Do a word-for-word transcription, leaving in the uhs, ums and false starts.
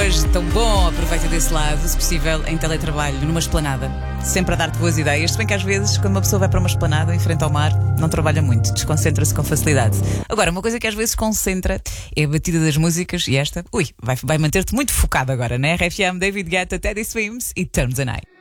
hoje, tão bom, aproveita desse lado, se possível, em teletrabalho, numa esplanada. Sempre a dar-te boas ideias, se bem que às vezes, quando uma pessoa vai para uma esplanada em frente ao mar, não trabalha muito, desconcentra-se com facilidade. Agora, uma coisa que às vezes concentra é a batida das músicas, e esta, ui, vai, vai manter-te muito focado agora, né? R F M, David Guetta, Teddy Swims e Turns the Night.